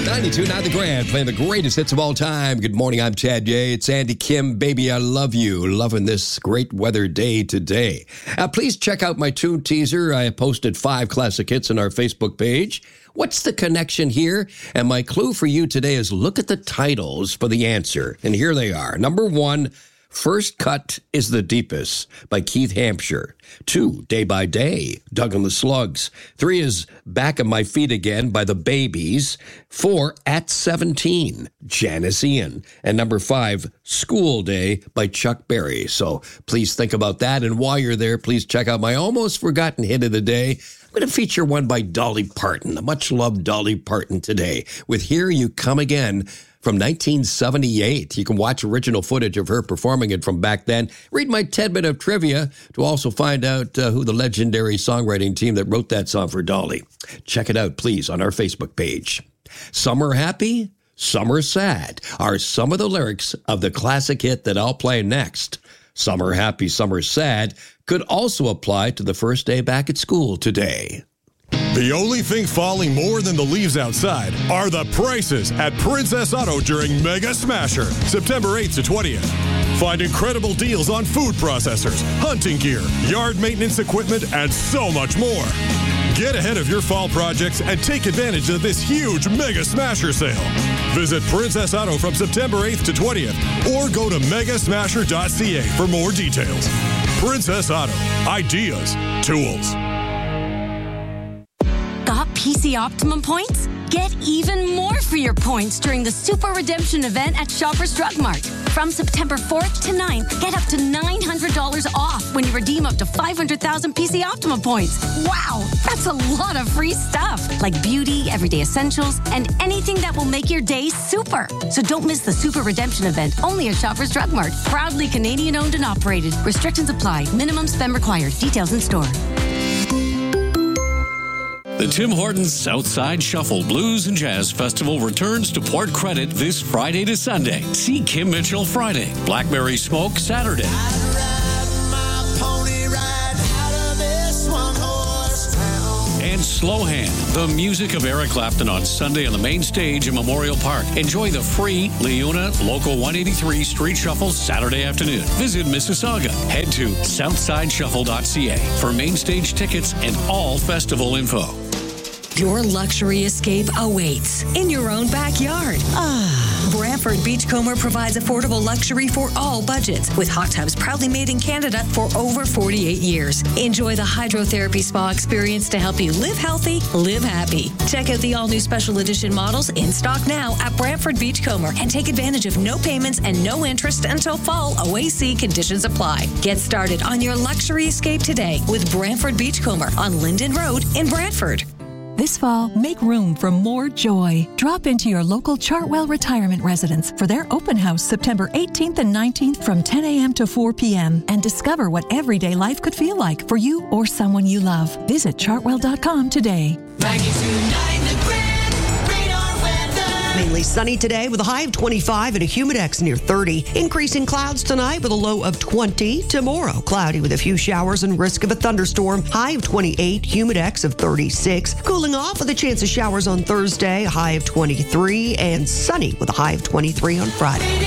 92.9 The Grand, playing the greatest hits of all time. Good morning, I'm Chad Yeh. It's Andy Kim. Baby, I love you. Loving this great weather day today. Please check out my tune teaser. I have posted 5 classic hits on our Facebook page. What's the connection here? And my clue for you today is look at the titles for the answer. And here they are. Number 1, First Cut is the Deepest by Keith Hampshire. 2, Day by Day, Doug and the Slugs. 3 is Back on My Feet Again by the Babies. 4, At 17, Janice Ian. And number 5, School Day by Chuck Berry. So please think about that. And while you're there, please check out my almost forgotten hit of the day. I'm going to feature one by Dolly Parton, the much-loved Dolly Parton today, with Here You Come Again from 1978. You can watch original footage of her performing it from back then. Read my 10-minute of trivia to also find out who the legendary songwriting team that wrote that song for Dolly. Check it out, please, on our Facebook page. Summer Happy, Summer Sad are some of the lyrics of the classic hit that I'll play next. Summer Happy, Summer Sad could also apply to the first day back at school today. The only thing falling more than the leaves outside are the prices at Princess Auto during Mega Smasher, September 8th to 20th. Find incredible deals on food processors, hunting gear, yard maintenance equipment, and so much more. Get ahead of your fall projects and take advantage of this huge Mega Smasher sale. Visit Princess Auto from September 8th to 20th or go to megasmasher.ca for more details. Princess Auto. Ideas. Tools. Got PC Optimum points? Get even more for your points during the Super Redemption event at Shoppers Drug Mart. From September 4th to 9th, get up to $900 off when you redeem up to 500,000 PC Optimum points. Wow, that's a lot of free stuff, like beauty, everyday essentials, and anything that will make your day super. So don't miss the Super Redemption event, only at Shoppers Drug Mart. Proudly Canadian-owned and operated. Restrictions apply. Minimum spend required. Details in store. The Tim Hortons Southside Shuffle Blues and Jazz Festival returns to Port Credit this Friday to Sunday. See Kim Mitchell Friday, Blackberry Smoke Saturday. And Slow Hand, the music of Eric Clapton on Sunday on the main stage in Memorial Park. Enjoy the free Leona Local 183 Street Shuffle Saturday afternoon. Visit Mississauga. Head to southsideshuffle.ca for main stage tickets and all festival info. Your luxury escape awaits in your own backyard. Brantford Beachcomber provides affordable luxury for all budgets, with hot tubs proudly made in Canada for over 48 years. Enjoy the hydrotherapy spa experience to help you live healthy, live happy. Check out the all-new special edition models in stock now at Brantford Beachcomber and take advantage of no payments and no interest until fall. OAC conditions apply. Get started on your luxury escape today with Brantford Beachcomber on Linden Road in Brantford. This fall, make room for more joy. Drop into your local Chartwell Retirement Residence for their open house September 18th and 19th from 10 a.m. to 4 p.m. and discover what everyday life could feel like for you or someone you love. Visit chartwell.com today. 92.9 The Grand, radar weather. Mainly sunny today with a high of 25 and a humidex near 30. Increasing clouds tonight with a low of 20. Tomorrow, cloudy with a few showers and risk of a thunderstorm. High of 28, humidex of 36. Cooling off with a chance of showers on Thursday, a high of 23. And sunny with a high of 23 on Friday.